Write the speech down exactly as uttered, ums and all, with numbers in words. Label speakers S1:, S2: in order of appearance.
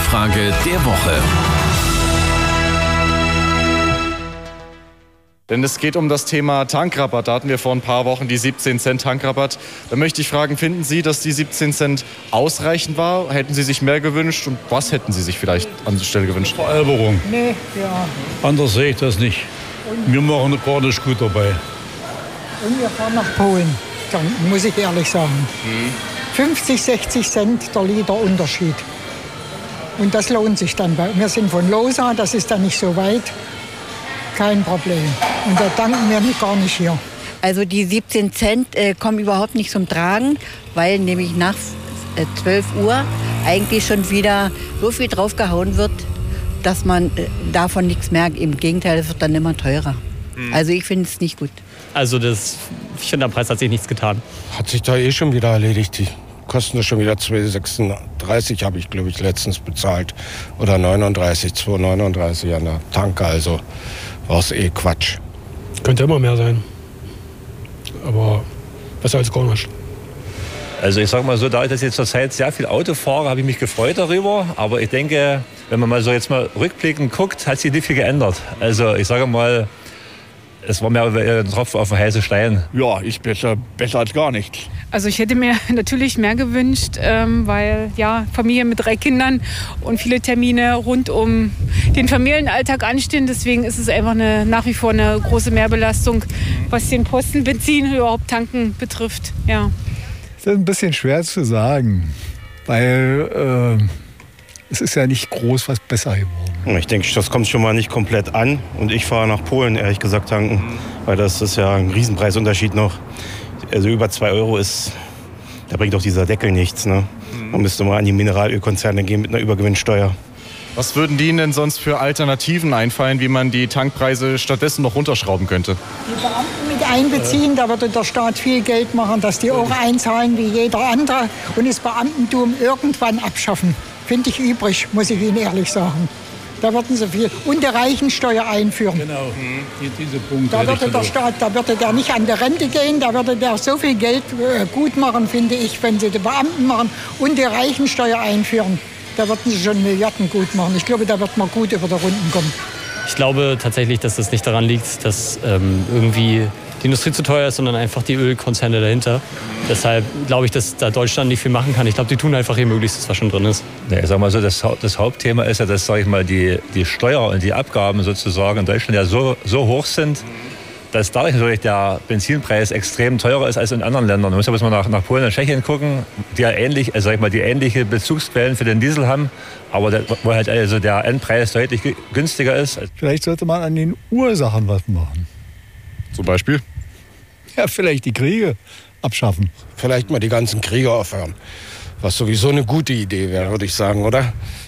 S1: Umfrage der Woche.
S2: Denn es geht um das Thema Tankrabatt. Da hatten wir vor ein paar Wochen die siebzehn Cent Tankrabatt. Da möchte ich fragen, finden Sie, dass die siebzehn Cent ausreichend war? Hätten Sie sich mehr gewünscht? Und was hätten Sie sich vielleicht an der Stelle gewünscht?
S3: Veralberung.
S4: Nee, ja.
S3: Anders sehe ich das nicht. Wir machen gar nicht gut dabei.
S4: Und wir fahren nach Polen, dann muss ich ehrlich sagen. Mhm. fünfzig, sechzig Cent der Liter Unterschied. Und das lohnt sich dann. Wir sind von Losa, das ist dann nicht so weit. Kein Problem. Und da danken wir nicht, gar nicht hier.
S5: Also die siebzehn Cent äh, kommen überhaupt nicht zum Tragen, weil nämlich nach äh, zwölf Uhr eigentlich schon wieder so viel draufgehauen wird, dass man äh, davon nichts merkt. Im Gegenteil, es wird dann immer teurer. Mhm. Also ich finde es nicht gut.
S6: Also das, ich finde, am Preis hat sich nichts getan.
S7: Hat sich da eh schon wieder erledigt. Die kosten schon wieder zwei Euro sechsunddreißig, habe ich, glaube ich, letztens bezahlt. Oder neununddreißig, zwei Euro neununddreißig an der Tanke. Also war es eh Quatsch.
S8: Könnte immer mehr sein. Aber besser als gar nicht.
S9: Also ich sage mal so, da ich das jetzt zur Zeit sehr viel Auto fahre, habe ich mich gefreut darüber. Aber ich denke, wenn man mal so jetzt mal rückblickend guckt, hat sich nicht viel geändert. Also ich sage mal, es war mehr ein Tropfen auf den heißen Stein.
S3: Ja, ist besser, besser als gar nichts.
S10: Also ich hätte mir natürlich mehr gewünscht, ähm, weil ja Familie mit drei Kindern und viele Termine rund um den Familienalltag anstehen. Deswegen ist es einfach eine, nach wie vor eine große Mehrbelastung, was den Posten, Benzin, überhaupt Tanken betrifft. Ja.
S11: Das ist ein bisschen schwer zu sagen, weil äh, es ist ja nicht groß was besser geworden.
S7: Ich denke, das kommt schon mal nicht komplett an. Und ich fahre nach Polen, ehrlich gesagt, tanken. Weil das ist ja ein Riesenpreisunterschied noch. Also über zwei Euro ist, da bringt doch dieser Deckel nichts. Ne? Man müsste mal an die Mineralölkonzerne gehen mit einer Übergewinnsteuer.
S2: Was würden die Ihnen denn sonst für Alternativen einfallen, wie man die Tankpreise stattdessen noch runterschrauben könnte?
S4: Die Beamten mit einbeziehen, da würde der Staat viel Geld machen, dass die auch einzahlen wie jeder andere und das Beamtentum irgendwann abschaffen. Finde ich übrig, muss ich Ihnen ehrlich sagen. Da würden sie viel. Und die Reichensteuer einführen.
S3: Genau, mhm. diese Punkte.
S4: Da würde der Staat, da würde der nicht an die Rente gehen, da würde der so viel Geld äh, gut machen, finde ich, wenn sie die Beamten machen und die Reichensteuer einführen. Da würden sie schon Milliarden gut machen. Ich glaube, da wird man gut über die Runden kommen.
S6: Ich glaube tatsächlich, dass das nicht daran liegt, dass ähm, irgendwie die Industrie zu teuer ist, sondern einfach die Ölkonzerne dahinter. Deshalb glaube ich, dass da Deutschland nicht viel machen kann. Ich glaube, die tun einfach ihr Möglichstes, was schon drin ist.
S9: Ja, ich sag mal so, das, das Hauptthema ist ja, dass sag ich mal, die, die Steuer und die Abgaben sozusagen in Deutschland ja so, so hoch sind, dass dadurch natürlich der Benzinpreis extrem teurer ist als in anderen Ländern. Man muss ja mal nach, nach Polen und Tschechien gucken, die ja ähnlich, also sag ich mal, die ähnliche Bezugsquellen für den Diesel haben, aber der, wo halt also der Endpreis deutlich günstiger ist.
S11: Vielleicht sollte man an den Ursachen was machen.
S2: Zum Beispiel?
S11: Ja, vielleicht die Kriege abschaffen.
S7: Vielleicht mal die ganzen Kriege aufhören. Was sowieso eine gute Idee wäre, würde ich sagen, oder?